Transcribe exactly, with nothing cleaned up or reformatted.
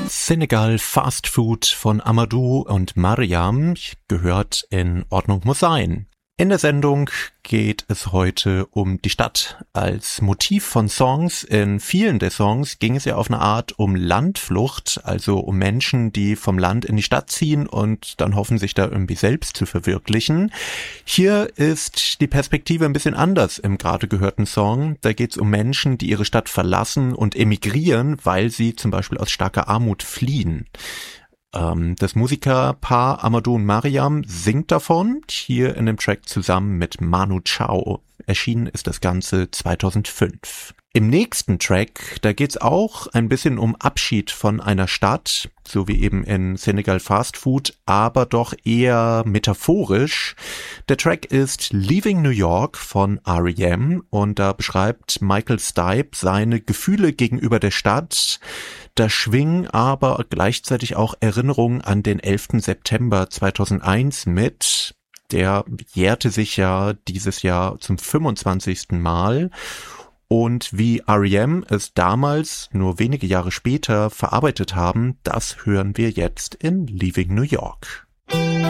Senegal Fast Food von Amadou und Mariam gehört in Ordnung muss sein. In der Sendung geht es heute um die Stadt. Als Motiv von Songs, in vielen der Songs ging es ja auf eine Art um Landflucht, also um Menschen, die vom Land in die Stadt ziehen und dann hoffen, sich da irgendwie selbst zu verwirklichen. Hier ist die Perspektive ein bisschen anders im gerade gehörten Song. Da geht es um Menschen, die ihre Stadt verlassen und emigrieren, weil sie zum Beispiel aus starker Armut fliehen. Das Musikerpaar Amadou und Mariam singt davon, hier in dem Track zusammen mit Manu Chao. Erschienen ist das Ganze zweitausendfünf. Im nächsten Track, da geht's auch ein bisschen um Abschied von einer Stadt, so wie eben in Senegal Fast Food, aber doch eher metaphorisch. Der Track ist Leaving New York von R E M und da beschreibt Michael Stipe seine Gefühle gegenüber der Stadt. Da schwingen aber gleichzeitig auch Erinnerungen an den elften September zweitausendeins mit. Der jährte sich ja dieses Jahr zum fünfundzwanzigsten Mal. Und wie R E M es damals, nur wenige Jahre später, verarbeitet haben, das hören wir jetzt in Leaving New York.